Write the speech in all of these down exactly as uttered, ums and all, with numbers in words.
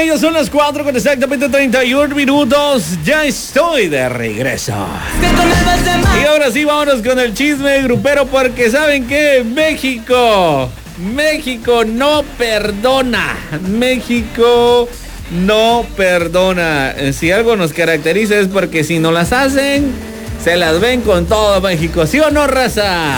ya son las cuatro con exactamente treinta y uno minutos. Ya estoy de regreso. Y ahora sí, vámonos con el chisme grupero, porque ¿saben qué? México, México no perdona. México no perdona. Si algo nos caracteriza es porque si no las hacen, se las ven con todo México. ¿Sí o no, raza?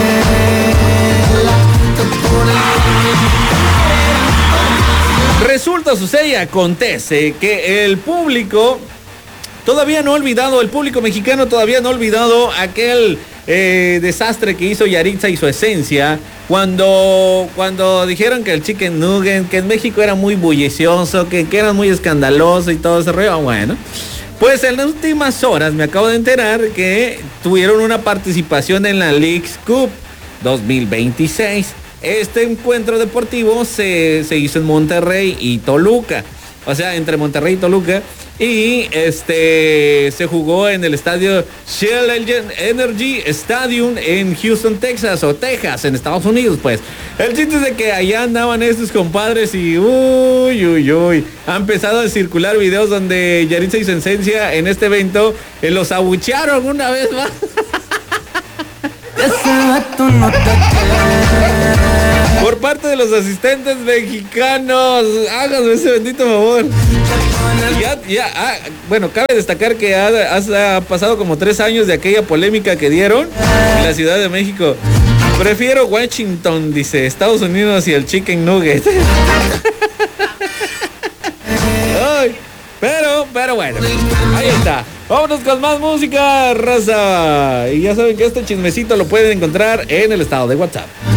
Resulta, sucede y acontece que el público todavía no ha olvidado, el público mexicano todavía no ha olvidado aquel eh, desastre que hizo Yaritza y su esencia cuando, cuando dijeron que el chicken nugget, que en México era muy bullicioso, que, que era muy escandaloso y todo ese rollo. Bueno, pues en las últimas horas me acabo de enterar que tuvieron una participación en la Leagues Cup dos mil veintiséis. Este encuentro deportivo se, se hizo en Monterrey y Toluca. O sea, entre Monterrey y Toluca. Y este se jugó en el estadio Shell Energy Stadium en Houston, Texas, o Texas, en Estados Unidos, pues. El chiste es de que allá andaban estos compadres y uy, uy, uy. Ha empezado a circular videos donde Yaritza y su esencia en este evento eh, los abuchearon una vez más. Por parte de los asistentes mexicanos. Háganme ese bendito favor. Ya, ya, ah, bueno, cabe destacar que ha, ha, ha pasado como tres años de aquella polémica que dieron en la Ciudad de México. Prefiero Washington, dice, Estados Unidos y el chicken nugget. Ay, pero, pero bueno, ahí está. Vámonos con más música, raza. Y ya saben que este chismecito lo pueden encontrar en el estado de WhatsApp.